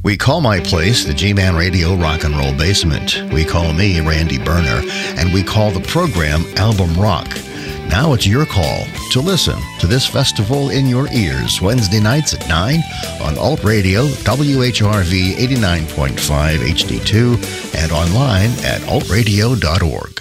We call my place the G-Man Radio Rock and Roll Basement. We call me Randy Berner, and we call the program Album Rock. Now it's your call to listen to this festival in your ears, Wednesday nights at 9 on Alt Radio, WHRV 89.5 HD2, and online at altradio.org.